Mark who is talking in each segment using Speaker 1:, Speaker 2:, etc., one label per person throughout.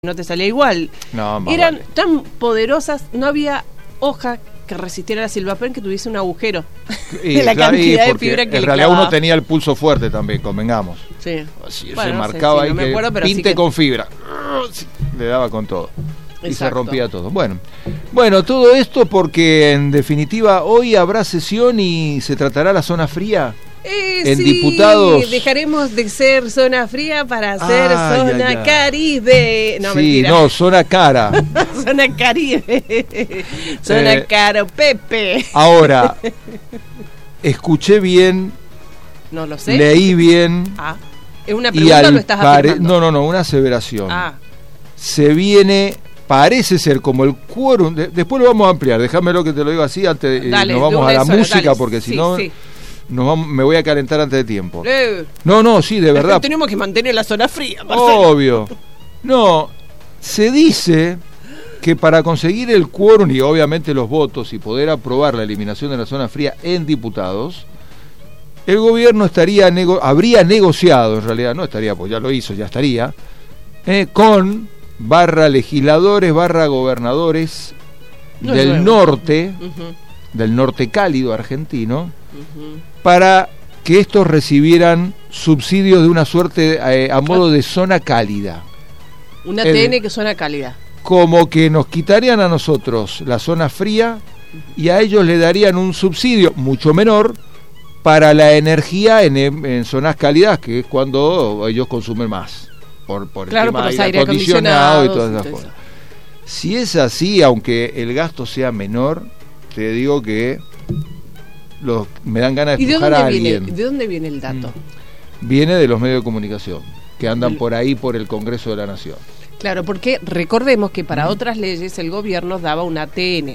Speaker 1: no te salía igual.
Speaker 2: No,
Speaker 1: Eran
Speaker 2: vale.
Speaker 1: tan poderosas, no había hoja que resistiera la silvapen que tuviese un agujero de la cantidad de fibra que
Speaker 2: en
Speaker 1: le
Speaker 2: realidad
Speaker 1: clavaba.
Speaker 2: uno tenía el pulso fuerte también, convengamos.
Speaker 1: Sí.
Speaker 2: Así,
Speaker 1: Bueno,
Speaker 2: se
Speaker 1: no sé,
Speaker 2: marcaba
Speaker 1: sí,
Speaker 2: ahí
Speaker 1: no me
Speaker 2: que
Speaker 1: acuerdo, pero sí
Speaker 2: pinte
Speaker 1: que-
Speaker 2: con fibra. Le daba con todo. Y se
Speaker 1: Exacto.
Speaker 2: rompía todo. Bueno, todo esto porque en definitiva hoy habrá sesión y se tratará la zona fría. En
Speaker 1: Sí,
Speaker 2: diputados.
Speaker 1: dejaremos de ser zona fría para ser
Speaker 2: Ay,
Speaker 1: zona
Speaker 2: ay, ay.
Speaker 1: Caribe. No,
Speaker 2: sí,
Speaker 1: mentira.
Speaker 2: no, zona cara.
Speaker 1: Zona Caribe. Zona Caro Pepe.
Speaker 2: Ahora, escuché bien,
Speaker 1: No lo sé.
Speaker 2: leí bien.
Speaker 1: Ah, ¿es una
Speaker 2: Y
Speaker 1: pregunta o
Speaker 2: al
Speaker 1: lo estás afirmando?
Speaker 2: No, una aseveración.
Speaker 1: Ah,
Speaker 2: Se viene, parece ser como el quórum, después lo vamos a ampliar, déjamelo que te lo digo así, antes
Speaker 1: dale,
Speaker 2: nos
Speaker 1: de
Speaker 2: vamos
Speaker 1: una
Speaker 2: a la
Speaker 1: sola,
Speaker 2: música,
Speaker 1: dale.
Speaker 2: porque si
Speaker 1: Sí,
Speaker 2: no
Speaker 1: sí.
Speaker 2: me voy a calentar antes de tiempo.
Speaker 1: Eh,
Speaker 2: No, sí, de verdad,
Speaker 1: tenemos que mantener la zona fría, Marcelo.
Speaker 2: obvio. No, se dice que para conseguir el quórum y obviamente los votos y poder aprobar la eliminación de la zona fría en diputados, el gobierno habría negociado, en realidad no estaría, pues ya lo hizo, ya estaría, con legisladores, gobernadores
Speaker 1: No es
Speaker 2: del
Speaker 1: nuevo.
Speaker 2: norte,
Speaker 1: Ujú,
Speaker 2: del norte cálido argentino,
Speaker 1: ujú.
Speaker 2: para que estos recibieran subsidios de una suerte a modo de zona cálida.
Speaker 1: Una
Speaker 2: El-
Speaker 1: TN que suena cálida.
Speaker 2: Como que nos quitarían a nosotros la zona fría y a ellos le darían un subsidio mucho menor para la energía en zonas cálidas, que es cuando ellos consumen más. Por
Speaker 1: Claro,
Speaker 2: el tema
Speaker 1: por los
Speaker 2: de aire
Speaker 1: aire
Speaker 2: acondicionado y
Speaker 1: acondicionados
Speaker 2: todas
Speaker 1: y
Speaker 2: esas
Speaker 1: todo
Speaker 2: cosas. Si es así, aunque el gasto sea menor, te digo que me dan ganas de
Speaker 1: ¿Y de
Speaker 2: empujar a
Speaker 1: dónde viene,
Speaker 2: alguien.
Speaker 1: de dónde viene el dato?
Speaker 2: Viene de los medios de comunicación, que andan por ahí por el Congreso de la Nación.
Speaker 1: Claro, porque recordemos que para otras leyes el gobierno daba una TN.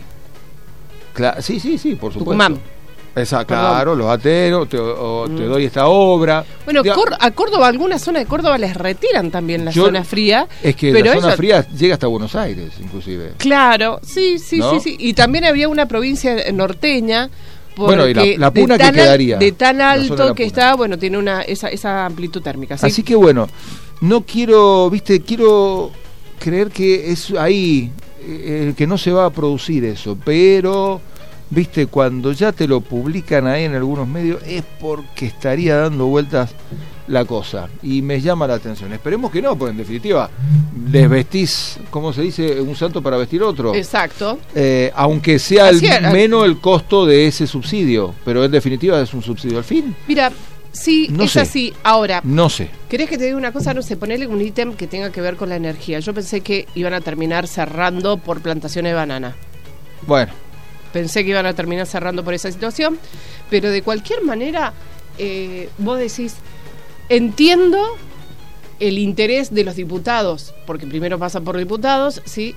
Speaker 2: Sí, por supuesto.
Speaker 1: Tucumán.
Speaker 2: Exacto,
Speaker 1: Perdón.
Speaker 2: claro, los ateros, te doy esta obra.
Speaker 1: Bueno,
Speaker 2: Ya,
Speaker 1: a Córdoba, alguna zona de Córdoba les retiran también la
Speaker 2: Yo-
Speaker 1: zona fría.
Speaker 2: es que
Speaker 1: pero
Speaker 2: la zona
Speaker 1: ellos-
Speaker 2: fría llega hasta Buenos Aires, inclusive.
Speaker 1: Claro, sí.
Speaker 2: ¿No?
Speaker 1: Y también había una provincia norteña.
Speaker 2: Bueno, y
Speaker 1: porque
Speaker 2: la Puna
Speaker 1: de
Speaker 2: que
Speaker 1: tan
Speaker 2: quedaría,
Speaker 1: de tan
Speaker 2: la zona de
Speaker 1: alto
Speaker 2: la
Speaker 1: que
Speaker 2: Puna.
Speaker 1: está, bueno, tiene esa amplitud térmica. ¿sí?
Speaker 2: Así que bueno, no quiero, quiero creer que es ahí que no se va a producir eso, pero cuando ya te lo publican ahí en algunos medios es porque estaría dando vueltas la cosa y me llama la atención. Esperemos que no, porque en definitiva les vestís, ¿cómo se dice? Un santo para vestir otro.
Speaker 1: Exacto.
Speaker 2: Aunque sea
Speaker 1: Así era.
Speaker 2: menos el costo de ese subsidio, pero en definitiva es un subsidio al fin.
Speaker 1: Mira, sí,
Speaker 2: No
Speaker 1: es
Speaker 2: sé.
Speaker 1: así. Ahora,
Speaker 2: No sé.
Speaker 1: ¿querés que te diga una cosa? No sé, ponerle un ítem que tenga que ver con la energía. Yo pensé que iban a terminar cerrando por plantaciones de banana.
Speaker 2: Bueno,
Speaker 1: Pensé que iban a terminar cerrando por esa situación. Pero de cualquier manera, vos decís, entiendo el interés de los diputados, porque primero pasan por diputados, ¿sí?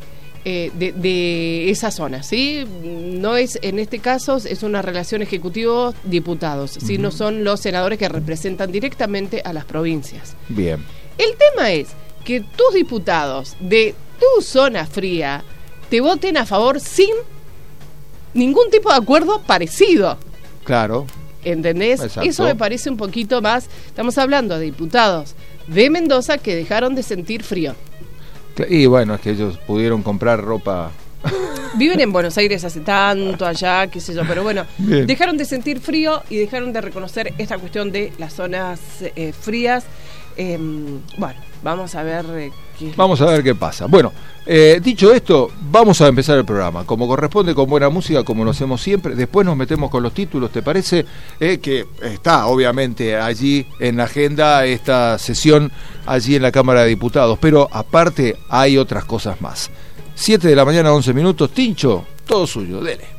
Speaker 1: De esa zona, ¿sí? No es, en este caso, es una relación ejecutivo-diputados, ¿sí? No son los senadores que representan directamente a las provincias.
Speaker 2: bien.
Speaker 1: El tema es que tus diputados de tu zona fría te voten a favor sin ningún tipo de acuerdo parecido.
Speaker 2: Claro.
Speaker 1: ¿Entendés?
Speaker 2: Exacto.
Speaker 1: Eso me parece un poquito más. Estamos hablando de diputados de Mendoza que dejaron de sentir frío.
Speaker 2: Y bueno, es que ellos pudieron comprar ropa.
Speaker 1: Viven en Buenos Aires hace tanto allá, qué sé yo, pero bueno,
Speaker 2: Bien.
Speaker 1: dejaron de sentir frío y dejaron de reconocer esta cuestión de las zonas frías. Bueno, vamos a ver qué es.
Speaker 2: Vamos a ver qué pasa. Bueno, dicho esto, vamos a empezar el programa. Como corresponde, con buena música, como lo hacemos siempre. Después nos metemos con los títulos, ¿te parece? Que está, obviamente, allí en la agenda esta sesión, allí en la Cámara de Diputados. Pero aparte, hay otras cosas más. 7 de la mañana, 11 minutos. Tincho, todo suyo, dele.